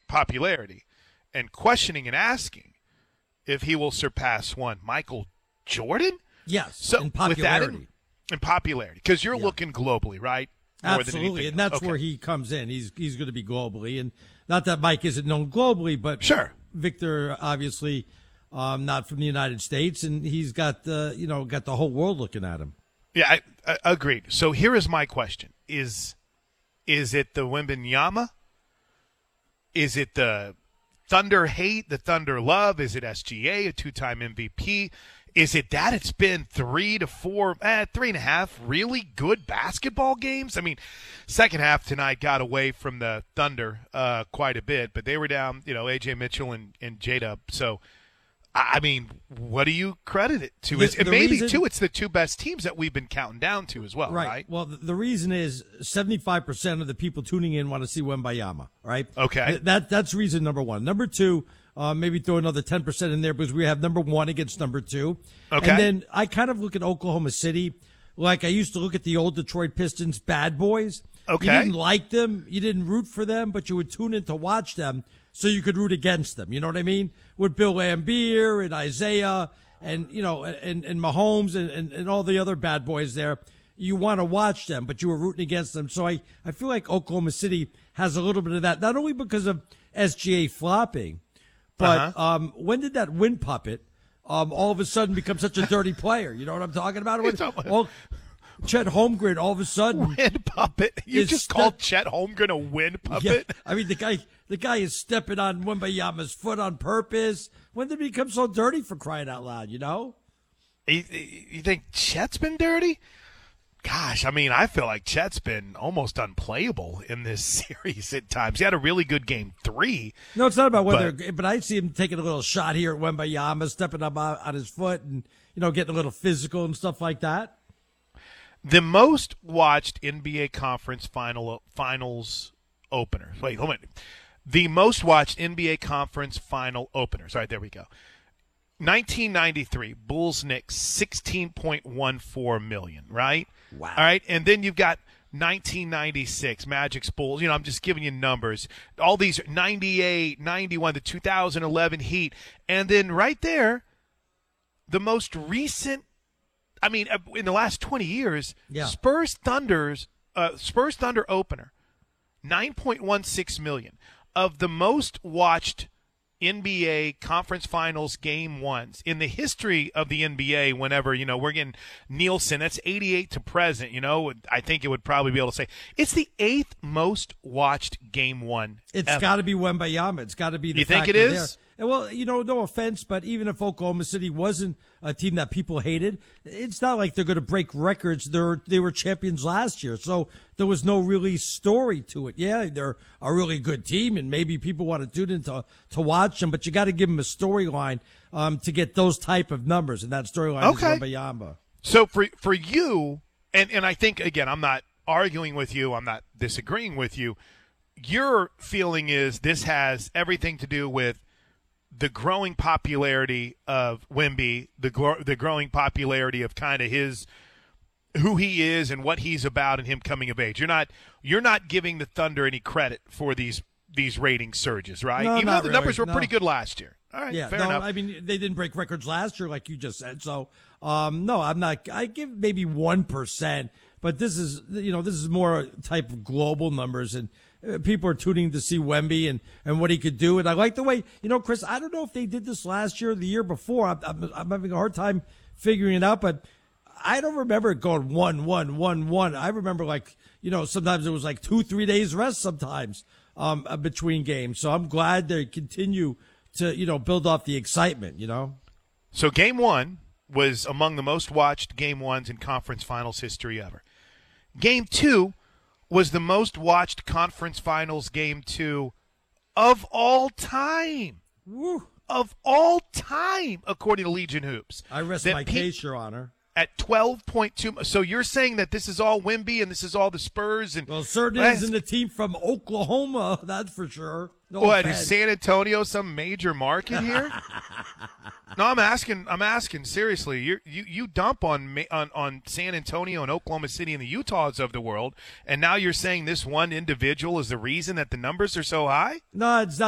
popularity and questioning and asking if he will surpass one Michael Jordan. Yes, so in popularity. With that in popularity, because you're looking globally, right? More Absolutely, and that's where he comes in. He's going to be globally, and not that Mike isn't known globally, but sure, Victor obviously not from the United States, and he's got the whole world looking at him. Yeah, I agreed. So here is my question: Is it the Wembanyama? Is it the Thunder hate, the Thunder love? Is it SGA, a two-time MVP? Is it that it's been 3 to 4, 3.5 really good basketball games? I mean, second half tonight got away from the Thunder quite a bit, but they were down, A.J. Mitchell and J-Dub. So, I mean, what do you credit it to? Too, it's the two best teams that we've been counting down to as well, right? Well, the reason is 75% of the people tuning in want to see Wembanyama, right? Okay. That's reason number one. Number two, maybe throw another 10% in there because we have number one against number two. Okay. And then I kind of look at Oklahoma City like I used to look at the old Detroit Pistons bad boys. Okay. You didn't like them. You didn't root for them, but you would tune in to watch them so you could root against them. You know what I mean? With Bill Laimbeer and Isaiah and, and Mahomes and all the other bad boys there. You want to watch them, but you were rooting against them. So I feel like Oklahoma City has a little bit of that, not only because of SGA flopping, but when did that win puppet all of a sudden become such a dirty player? You know what I'm talking about? Chet Holmgren all of a sudden win puppet. You just called Chet Holmgren a win puppet? Yeah, I mean the guy is stepping on Wembanyama's foot on purpose. When did he become so dirty, for crying out loud? You think Chet's been dirty? Gosh, I mean, I feel like Chet's been almost unplayable in this series at times. He had a really good game 3. No, it's not about whether, but I see him taking a little shot here at Wembanyama, stepping up on his foot and, getting a little physical and stuff like that. The most watched NBA Conference Finals openers. Wait, hold on. The most watched NBA Conference Final openers. All right, there we go. 1993, Bulls-Knicks, 16.14 million, right? Wow. All right, and then you've got 1996, Magic's Bulls. I'm just giving you numbers. All these 98, 91, the 2011 Heat. And then right there, the most recent, in the last 20 years, Spurs Thunder opener, 9.16 million. Of the most watched NBA Conference Finals Game 1s in the history of the NBA, whenever, we're getting Nielsen, that's 88 to present, I think it would probably be able to say it's the 8th most watched Game 1. It's got to be Wembanyama. It's got to be the You think it factor is? There. Well, no offense, but even if Oklahoma City wasn't a team that people hated, it's not like they're going to break records. They were champions last year, so there was no really story to it. Yeah, they're a really good team, and maybe people want to tune in to watch them, but you got to give them a storyline to get those type of numbers, and that storyline is Wembanyama. So for you, and I think, again, I'm not arguing with you, I'm not disagreeing with you, your feeling is this has everything to do with the growing popularity of Wemby, the growing popularity of kind of who he is and what he's about and him coming of age. You're not giving the Thunder any credit for these rating surges, right? No, even though the numbers were pretty good last year. All right, fair enough. I mean, they didn't break records last year, like you just said. So, no, I'm not. I give maybe 1%, but this is more type of global numbers, and people are tuning to see Wemby and what he could do. And I like the way, Chris, I don't know if they did this last year or the year before. I'm having a hard time figuring it out, but I don't remember it going 1-1-1-1. I remember sometimes it was 2-3 days rest sometimes between games. So I'm glad they continue to, build off the excitement, So Game 1 was among the most watched Game 1s in conference finals history ever. Game 2 was the most watched conference finals Game 2 of all time. Woo. Of all time, according to Legion Hoops. I rest my case, Your Honor. At 12.2. So you're saying that this is all Wemby and this is all the Spurs? Well, certainly isn't a team from Oklahoma, that's for sure. No what, offense. is San Antonio some major market here? No, I'm asking seriously. You dump on San Antonio and Oklahoma City and the Utahs of the world, and now you're saying this one individual is the reason that the numbers are so high? No, it's not.